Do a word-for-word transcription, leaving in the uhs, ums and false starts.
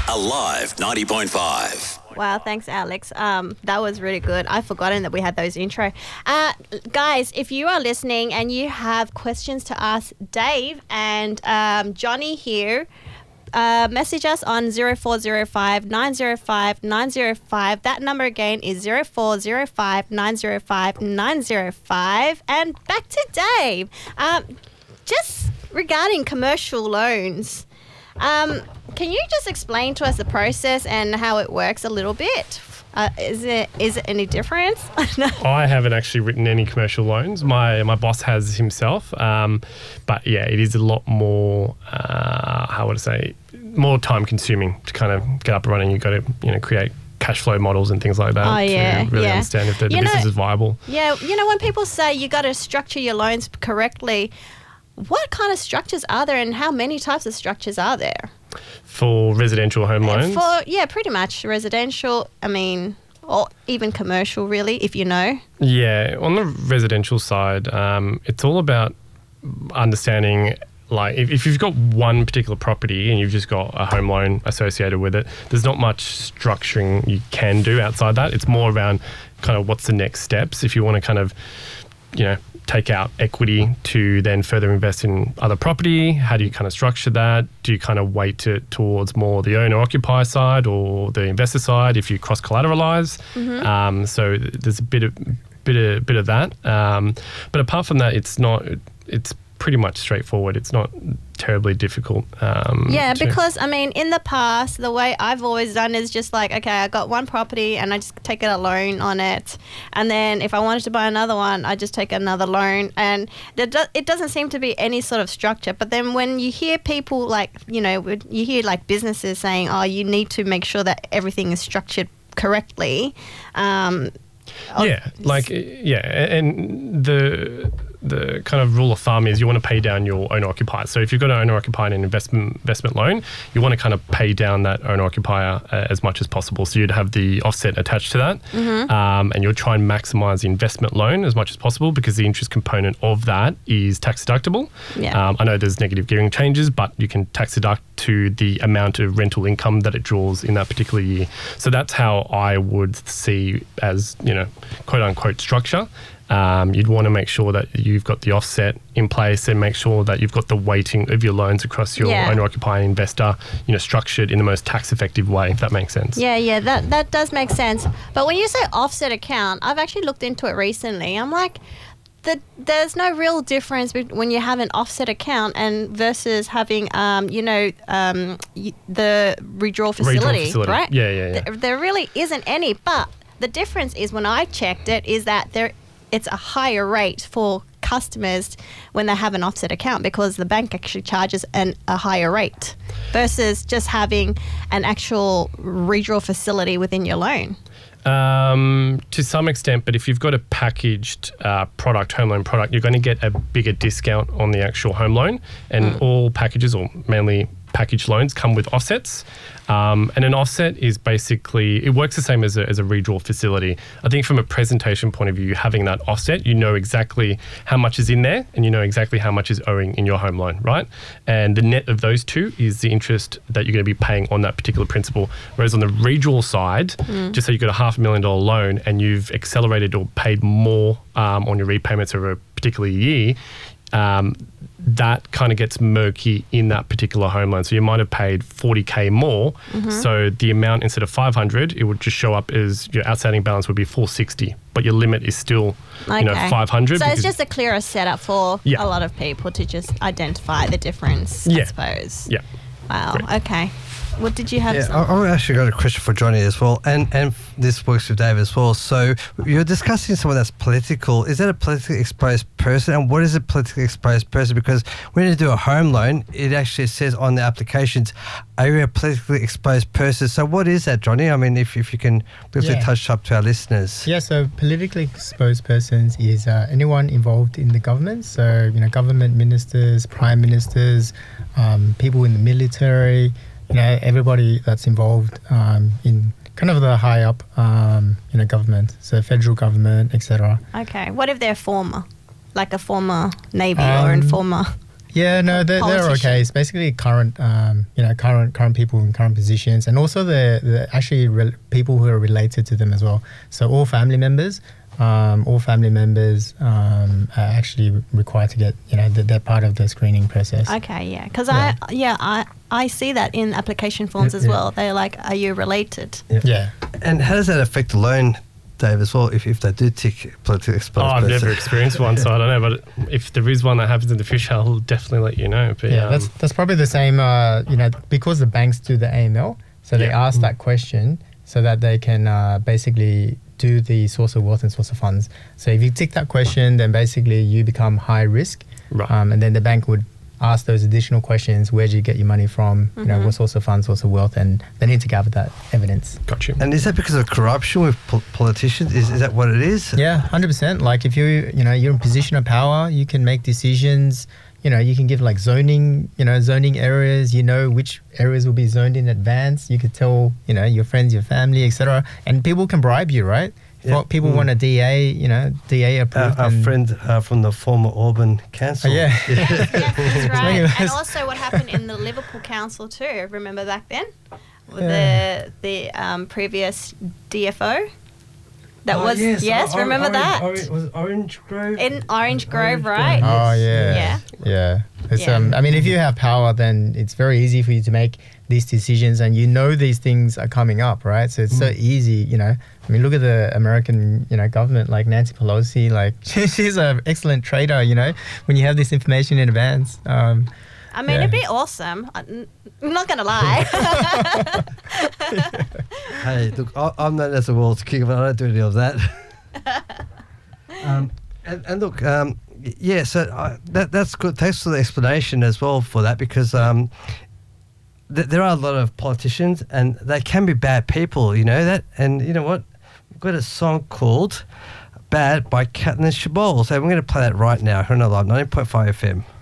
Alive ninety point five. Wow, thanks, Alex. Um, that was really good. I've forgotten that we had those intro. Uh, guys, if you are listening and you have questions to ask Dave and um, Johnny here, uh, message us on zero four zero five nine zero five nine zero five. That number again is zero four zero five nine zero five nine zero five. And back to Dave. Um, just regarding commercial loans, um, can you just explain to us the process and how it works a little bit? Uh, is it is it any difference? I haven't actually written any commercial loans. My my boss has himself, um, but yeah, it is a lot more. Uh, how would I say? More time consuming to kind of get up and running. You've got to you know create cash flow models and things like that Oh, yeah, to really yeah. understand if the, the You know- business is viable. Yeah, you know, when people say you got to structure your loans correctly, what kind of structures are there and how many types of structures are there? For residential home loans, For yeah, pretty much residential, I mean, or even commercial really, if you know. yeah, on the residential side, um, it's all about understanding. Like if, if you've got one particular property and you've just got a home loan associated with it, there's not much structuring you can do outside that. It's more around kind of what's the next steps if you want to kind of, you know, take out equity to then further invest in other property. How do you kind of structure that? Do you kind of weight it towards more the owner-occupier side or the investor side if you cross-collateralize? Mm-hmm. Um, so th- there's a bit of bit of bit of that. Um, but apart from that, it's not. It's pretty much straightforward. It's not terribly difficult. Um, Yeah, to- because I mean, in the past, the way I've always done is just like, okay, I got one property and I just take out a loan on it, and then if I wanted to buy another one, I just take another loan, and it, do- it doesn't seem to be any sort of structure. But then when you hear people like, you know, when you hear like businesses saying, oh, you need to make sure that everything is structured correctly. Um, oh, yeah, like yeah, and the the kind of rule of thumb is you want to pay down your owner occupier. So if you've got an owner occupier and an investment investment loan, you want to kind of pay down that owner occupier uh, as much as possible. So you'd have the offset attached to that, Mm-hmm. um, and you'll try and maximise the investment loan as much as possible because the interest component of that is tax deductible. Yeah. Um, I know there's negative gearing changes, but you can tax deduct to the amount of rental income that it draws in that particular year. So that's how I would see as, you know, quote unquote structure. Um, you'd want to make sure that you've got the offset in place and make sure that you've got the weighting of your loans across your Yeah. owner-occupier investor, you know, structured in the most tax-effective way, if that makes sense. Yeah, yeah, that that does make sense. But when you say offset account, I've actually looked into it recently. I'm like, the, there's no real difference bet- when you have an offset account and versus having, um, you know, um, y- the redraw facility, facility. right? Yeah, yeah, yeah. There, there really isn't any. But the difference is when I checked it is that there it's a higher rate for customers when they have an offset account because the bank actually charges an, a higher rate versus just having an actual redraw facility within your loan. Um, to some extent, but if you've got a packaged uh, product, home loan product, you're going to get a bigger discount on the actual home loan. And Mm. all packages, or mainly packaged loans, come with offsets. Um, and an offset is basically, it works the same as a, as a redraw facility. I think from a presentation point of view, having that offset, you know exactly how much is in there and you know exactly how much is owing in your home loan, right? And the net of those two is the interest that you're going to be paying on that particular principal. Whereas on the redraw side, just say you've got a half a million dollar loan and you've accelerated or paid more um, on your repayments over a particular year, um, that kind of gets murky in that particular home loan. So you might have paid forty K more. So the amount instead of five hundred, it would just show up as your outstanding balance would be four sixty, but your limit is still, you know, Okay. five hundred. So it's because- just a clearer setup for Yeah. a lot of people to just identify the difference, I Yeah. suppose. yeah. Wow, okay. What did you have? Yeah, some- I, I actually got a question for Johnny as well, and and this works with Dave as well. So you're discussing someone that's political. Is that a politically exposed person, and what is a politically exposed person? Because when you do a home loan, it actually says on the applications, "Are you a politically exposed person?" So what is that, Johnny? I mean, if if you can briefly Yeah. touch up to our listeners. Yeah, so politically exposed persons is uh, anyone involved in the government. So, you know, government ministers, prime ministers, um, people in the military, you know, everybody that's involved um, in kind of the high up, um, you know, government. So federal government, et cetera. Okay. What if they're former? Like a former Navy or a Um, former Yeah, no, they're, they're politician? okay. It's basically current, um, you know, current current people in current positions, and also the, the actually re- people who are related to them as well. So all family members, um, all family members um, are actually required to get, you know, they're, they're part of the screening process. Okay, yeah, because Yeah. I yeah I I see that in application forms as Yeah. well. They're like, are you related? Yeah. And how does that affect the loan, Dave, as well, if, if they do tick politically Oh, exposed I've person? never experienced one, so I don't know. But if there is one that happens in the future, I'll definitely let you know. But Yeah, um, that's that's probably the same. Uh, you know, because the banks do the A M L, so they Yeah. ask that question so that they can uh, basically do the source of wealth and source of funds. So if you tick that question, then basically you become high risk, Right. um, and then the bank would ask those additional questions: where do you get your money from? You know, what source of funds, source of wealth, and they need to gather that evidence. got you. And is that because of corruption with pol- politicians? Is, is that what it is? Yeah, one hundred percent. Like if you, you know, you're in position of power, you can make decisions. You know, you can give like zoning, you know, zoning areas. You know which areas will be zoned in advance. You could tell, you know, your friends, your family, et cetera. And people can bribe you, right? Yeah. Well, people Mm. want a D A, you know, D A Uh, approved. our and- friend uh, from the former Auburn Council. Oh, yeah. Yes, that's right. Anyways. And also what happened in the Liverpool Council too. Remember back then? With Yeah. the the um, previous D F O? That Oh, was, yes, Or- remember Orange, that? Orange, was it Orange Grove? In Orange Grove, Orange right? Grove, Oh yes. yeah, Yeah. yeah. It's, Yeah. Um, I mean, if you have power, then it's very easy for you to make these decisions, and you know these things are coming up, right? So it's so easy, you know. I mean, look at the American, you know, government, like Nancy Pelosi, like she's an excellent trader, you know. When you have this information in advance, um, I mean, Yeah. it'd be awesome. I- I'm not going to lie. Hey, look, I, I'm known as a world's king, but I don't do any of that. um, and, and look, um, y- yeah, so I, that that's good. Thanks for the explanation as well for that, because um, th- there are a lot of politicians, and they can be bad people. You know that, and you know what? We've got a song called "Bad" by Catelyn Chabot, so we're going to play that right now here on the Live ninety point five F M.